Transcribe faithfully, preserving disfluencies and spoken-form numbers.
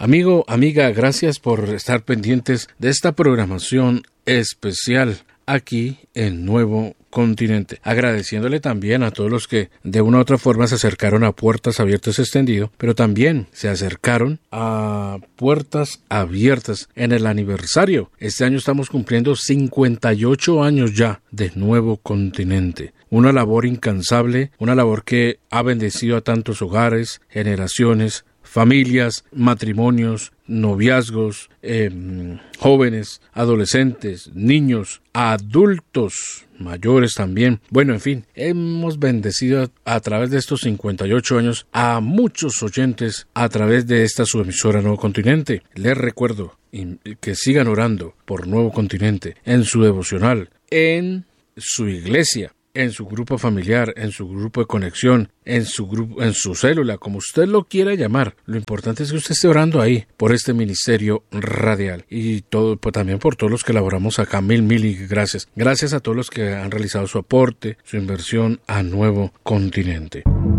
Amigo, amiga, gracias por estar pendientes de esta programación especial aquí en Nuevo Continente. Agradeciéndole también a todos los que de una u otra forma se acercaron a Puertas Abiertas Extendido, pero también se acercaron a Puertas Abiertas en el aniversario. Este año estamos cumpliendo cincuenta y ocho años ya de Nuevo Continente. Una labor incansable, una labor que ha bendecido a tantos hogares, generaciones, familias, matrimonios, noviazgos, eh, jóvenes, adolescentes, niños, adultos, mayores también. Bueno, en fin, hemos bendecido a, a través de estos cincuenta y ocho años a muchos oyentes a través de esta su emisora Nuevo Continente. Les recuerdo que sigan orando por Nuevo Continente en su devocional, en su iglesia, en su grupo familiar, en su grupo de conexión, en su grupo, en su célula, como usted lo quiera llamar. Lo importante es que usted esté orando ahí por este ministerio radial y todo, pues también por todos los que elaboramos acá. Mil, mil y gracias. Gracias a todos los que han realizado su aporte, su inversión a Nuevo Continente.